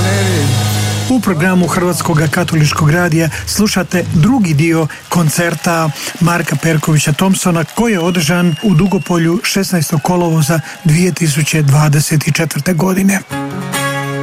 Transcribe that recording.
U programu Hrvatskog katoličkog radija slušate drugi dio koncerta Marka Perkovića Thompsona koji je održan u Dugopolju 16. kolovoza 2024. godine.